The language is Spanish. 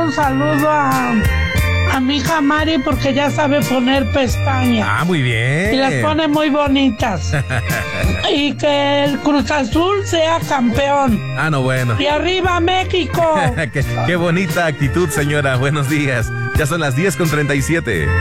un saludo a mi hija Mari porque ya sabe poner pestañas. Ah, muy bien. Y las pone muy bonitas. Y que el Cruz Azul sea campeón. Ah, no, bueno. Y arriba México. Qué bonita actitud, señora. Buenos días. Ya son las 10:37.